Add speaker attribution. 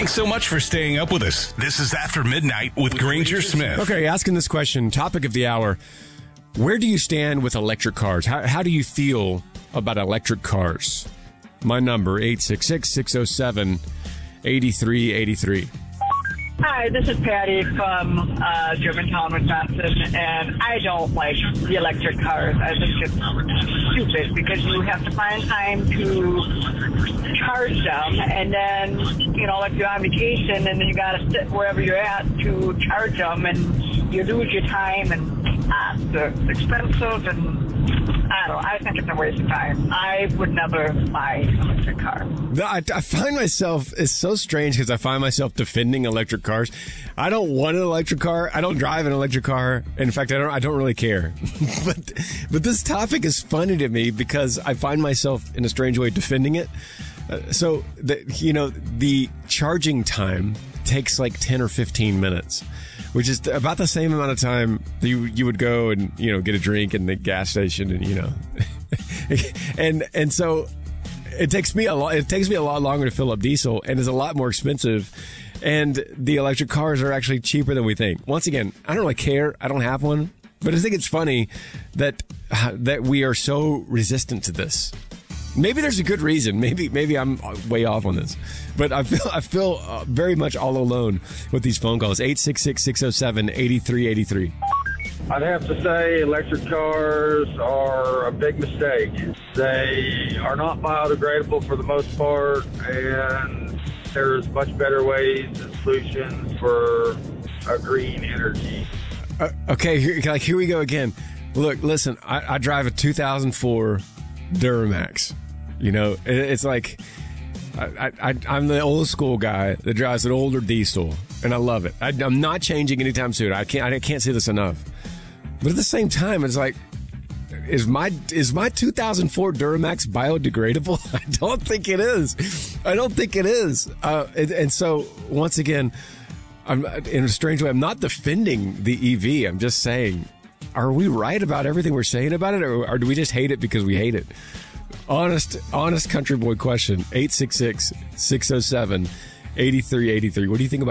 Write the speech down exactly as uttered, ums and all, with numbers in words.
Speaker 1: Thanks so much for staying up with us. This is After Midnight with Granger Smith.
Speaker 2: Okay, asking this question, topic of the hour. Where do you stand with electric cars? How, how do you feel about electric cars? My number, eight six six, six oh seven, eight three eight three.
Speaker 3: Hi, this is Patty from uh, Germantown, Wisconsin, and I don't like the electric cars. I think it's stupid because you have to find time to charge them, and then, you know, like you're on vacation, and then you got to sit wherever you're at to charge them, and you lose your time, and uh, it's expensive, and I don't know. I think it's a waste of time. I would never buy an electric car.
Speaker 2: I, I find myself, it's so strange because I find myself defending electric cars. I don't want an electric car. I don't drive an electric car. In fact, I don't I don't really care. but but this topic is funny to me because I find myself in a strange way defending it. Uh, so, the, you know, the charging time takes like ten or fifteen minutes, which is about the same amount of time that you, you would go and, you know, get a drink in the gas station and, you know, and, and so it takes me a lot, it takes me a lot longer to fill up diesel and is a lot more expensive. And the electric cars are actually cheaper than we think. Once again, I don't really care. I don't have one, but I think it's funny that, that we are so resistant to this. Maybe there's a good reason. Maybe maybe I'm way off on this. But I feel I feel uh, very much all alone with these phone calls. eight six six, six oh seven, eight three eight three.
Speaker 4: I'd have to say electric cars are a big mistake. They are not biodegradable for the most part, and there's much better ways and solutions for a green energy.
Speaker 2: Uh, okay, here, like here we go again. Look, listen, I, I drive a two thousand four Duramax. You know, it, it's like I, I, I'm the old school guy that drives an older diesel, and I love it. I, I'm not changing anytime soon. I can't. I can't say this enough. But at the same time, it's like, is my is my two thousand four Duramax biodegradable? I don't think it is. I don't think it is. Uh, and, and so once again, I'm in a strange way. I'm not defending the E V. I'm just saying, are we right about everything we're saying about it, or, or do we just hate it because we hate it? Honest, honest country boy question. eight six six, six oh seven, eight three eight three. What do you think about